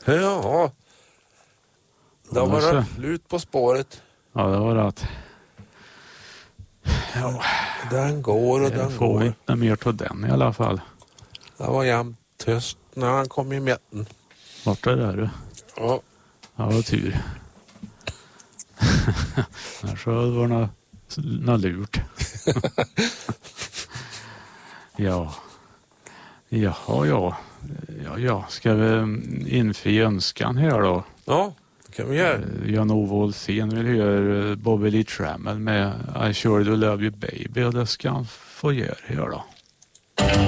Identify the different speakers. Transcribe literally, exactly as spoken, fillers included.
Speaker 1: Ja. Då var det slut på spåret.
Speaker 2: Ja, det var rätt.
Speaker 1: Ja, den går och den
Speaker 2: jag får
Speaker 1: går.
Speaker 2: Inte mer till den i alla fall.
Speaker 1: Det var jämt tyst när han kom i mitten.
Speaker 2: Vart är det du?
Speaker 1: Ja.
Speaker 2: Ja, vad tur. När så var det något lurt. Ja. Jaha, ja. Ja, ja. Ska vi infri önskan här då?
Speaker 1: Ja, det kan vi göra.
Speaker 2: Jan-Ove Olsén vill höra Bobby Lee Trammell med I Sure Do Love You Baby, och det ska han få göra här då.